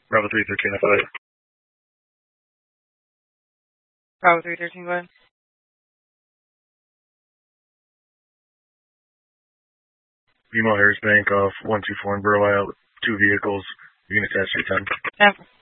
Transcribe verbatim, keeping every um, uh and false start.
Bravo three thirteen, I fight. Bravo three thirteen, go ahead. Emo Harris Bank off one two four in Burleigh, two vehicles. You can attach your ten. ten.